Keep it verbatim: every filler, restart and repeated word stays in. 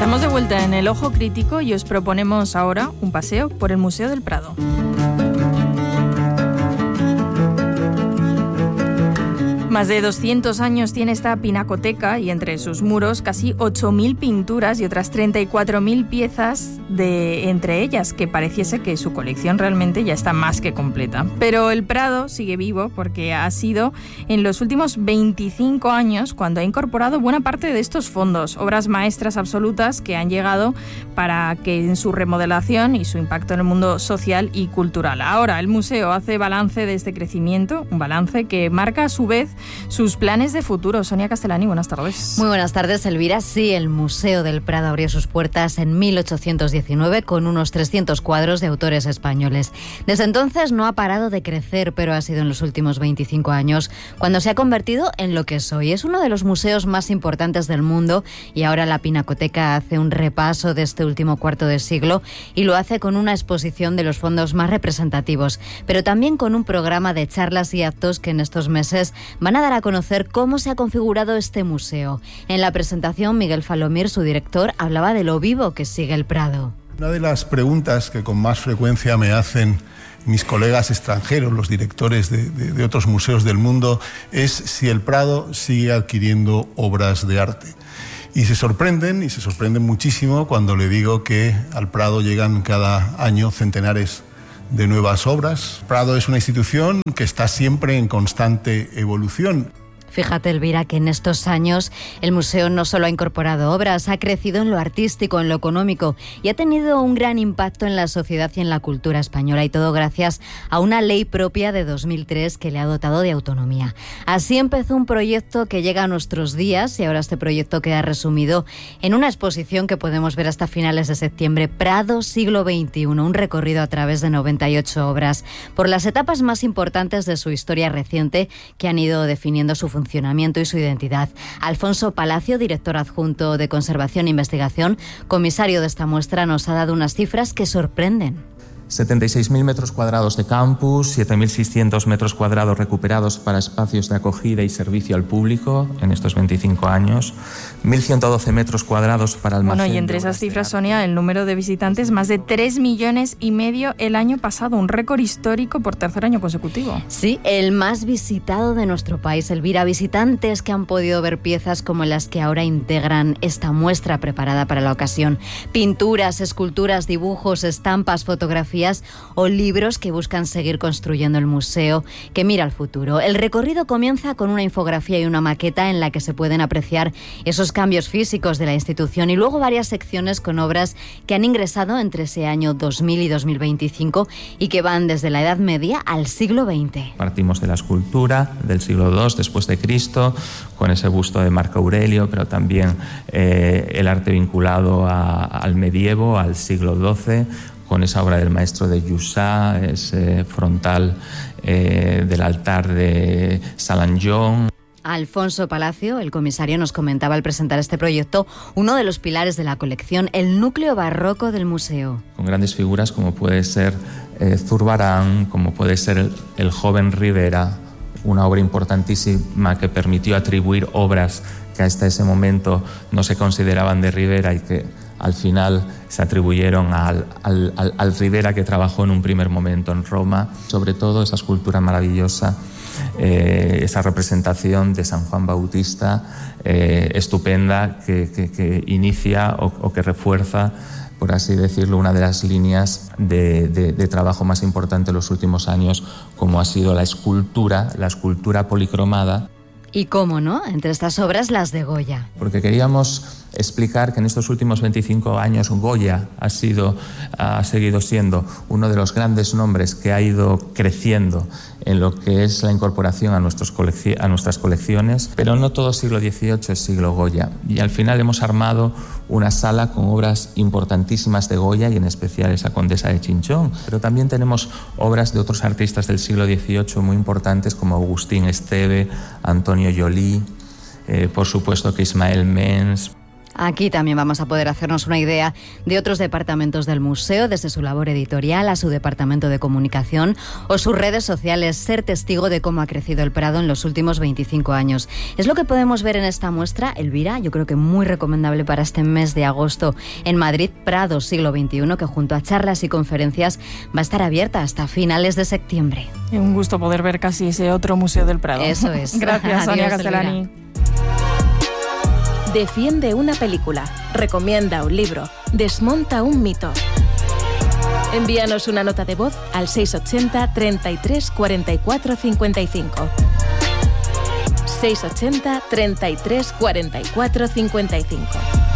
Estamos de vuelta en El Ojo Crítico y os proponemos ahora un paseo por el Museo del Prado. Más de doscientos años tiene esta pinacoteca y entre sus muros casi ocho mil pinturas y otras treinta y cuatro mil piezas de entre ellas, que pareciese que su colección realmente ya está más que completa. Pero el Prado sigue vivo porque ha sido en los últimos veinticinco años cuando ha incorporado buena parte de estos fondos, obras maestras absolutas que han llegado para que en su remodelación y su impacto en el mundo social y cultural. Ahora el museo hace balance de este crecimiento, un balance que marca a su vez sus planes de futuro. Sonia Castellani, buenas tardes. Muy buenas tardes, Elvira. Sí, el Museo del Prado abrió sus puertas en mil ochocientos diecinueve con unos trescientos cuadros de autores españoles. Desde entonces no ha parado de crecer, pero ha sido en los últimos veinticinco años cuando se ha convertido en lo que es hoy. Es uno de los museos más importantes del mundo y ahora la Pinacoteca hace un repaso de este último cuarto de siglo y lo hace con una exposición de los fondos más representativos, pero también con un programa de charlas y actos que en estos meses van a dar a conocer cómo se ha configurado este museo. En la presentación, Miguel Falomir, su director, hablaba de lo vivo que sigue el Prado. Una de las preguntas que con más frecuencia me hacen mis colegas extranjeros, los directores de, de, de otros museos del mundo, es si el Prado sigue adquiriendo obras de arte. Y se sorprenden, y se sorprenden muchísimo cuando le digo que al Prado llegan cada año centenares de nuevas obras. Prado es una institución que está siempre en constante evolución. Fíjate, Elvira, que en estos años el museo no solo ha incorporado obras, ha crecido en lo artístico, en lo económico y ha tenido un gran impacto en la sociedad y en la cultura española, y todo gracias a una ley propia de dos mil tres que le ha dotado de autonomía. Así empezó un proyecto que llega a nuestros días y ahora este proyecto queda resumido en una exposición que podemos ver hasta finales de septiembre, Prado siglo veintiuno, un recorrido a través de noventa y ocho obras por las etapas más importantes de su historia reciente que han ido definiendo su funcionamiento funcionamiento y su identidad. Alfonso Palacio, director adjunto de Conservación e Investigación, comisario de esta muestra, nos ha dado unas cifras que sorprenden. setenta y seis mil metros cuadrados de campus, siete mil seiscientos metros cuadrados recuperados para espacios de acogida y servicio al público en estos veinticinco años, mil ciento doce metros cuadrados para almacén. Bueno, y entre esas cifras, Sonia, el número de visitantes, más de tres millones y medio el año pasado, un récord histórico por tercer año consecutivo. Sí, el más visitado de nuestro país, Elvira. Visitantes que han podido ver piezas como las que ahora integran esta muestra preparada para la ocasión. Pinturas, esculturas, dibujos, estampas, fotografías o libros que buscan seguir construyendo el museo que mira al futuro. El recorrido comienza con una infografía y una maqueta en la que se pueden apreciar esos cambios físicos de la institución y luego varias secciones con obras que han ingresado entre ese año dos mil y dos mil veinticinco y que van desde la Edad Media al siglo veinte. Partimos de la escultura del siglo segundo después de Cristo, con ese busto de Marco Aurelio, pero también eh, el arte vinculado a, al medievo, al siglo doce, con esa obra del maestro de Jussá, ese frontal eh, del altar de Salanjón. Alfonso Palacio, el comisario, nos comentaba al presentar este proyecto uno de los pilares de la colección, el núcleo barroco del museo. Con grandes figuras como puede ser eh, Zurbarán, como puede ser el, el joven Rivera, una obra importantísima que permitió atribuir obras que hasta ese momento no se consideraban de Rivera y que al final se atribuyeron al, al, al, al Rivera que trabajó en un primer momento en Roma. Sobre todo esa escultura maravillosa, eh, esa representación de San Juan Bautista, eh, estupenda, que, que, que inicia o, o que refuerza, por así decirlo, una de las líneas de, de, de trabajo más importante en los últimos años, como ha sido la escultura, la escultura policromada. Y cómo no, entre estas obras las de Goya. Porque queríamos explicar que en estos últimos veinticinco años Goya ha sido, ha seguido siendo uno de los grandes nombres que ha ido creciendo en lo que es la incorporación a, nuestros colecci- a nuestras colecciones, pero no todo siglo dieciocho es siglo Goya. Y al final hemos armado una sala con obras importantísimas de Goya y en especial esa Condesa de Chinchón. Pero también tenemos obras de otros artistas del siglo dieciocho muy importantes como Agustín Esteve, Antonio Joly, eh, por supuesto que Ismael Mens. Aquí también vamos a poder hacernos una idea de otros departamentos del museo, desde su labor editorial a su departamento de comunicación o sus redes sociales, ser testigo de cómo ha crecido el Prado en los últimos veinticinco años. Es lo que podemos ver en esta muestra, Elvira, yo creo que muy recomendable para este mes de agosto en Madrid, Prado Siglo veintiuno, que junto a charlas y conferencias va a estar abierta hasta finales de septiembre. Un gusto poder ver casi ese otro museo del Prado. Eso es. Gracias, Sonia Castellani. Elvira. Defiende una película, recomienda un libro, desmonta un mito. Envíanos una nota de voz al seis ochenta, treinta y tres, cuarenta y cuatro, cincuenta y cinco. seis ochenta, treinta y tres, cuarenta y cuatro, cincuenta y cinco.